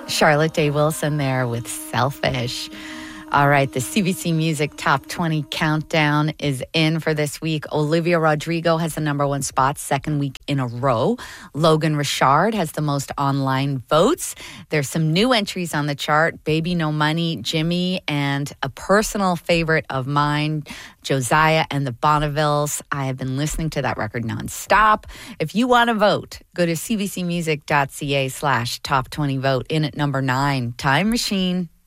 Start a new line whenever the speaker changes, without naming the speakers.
Charlotte Day Wilson there with Selfish. All right, the CBC Music Top 20 Countdown is in for this week. Olivia Rodrigo has the number one spot, second week in a row. Logan Richard has the most online votes. There's some new entries on the chart. Baby No Money, Jimmy, and a personal favorite of mine, Josiah and the Bonnevilles. I have been listening to that record nonstop. If you want to vote, go to cbcmusic.ca/top20vote. In at number 9, Time Machine.